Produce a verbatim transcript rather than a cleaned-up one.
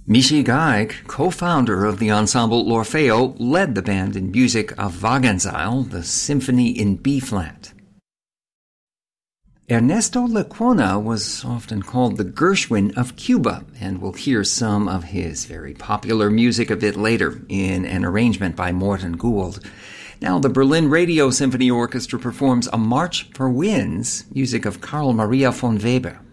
Michi Geig, co-founder of the ensemble L'Orfeo, led the band in music of Wagenseil, the Symphony in B-flat. Ernesto Lecuona was often called the Gershwin of Cuba, and we'll hear some of his very popular music a bit later in an arrangement by Morton Gould. Now, the Berlin Radio Symphony Orchestra performs a March for Winds, music of Carl Maria von Weber.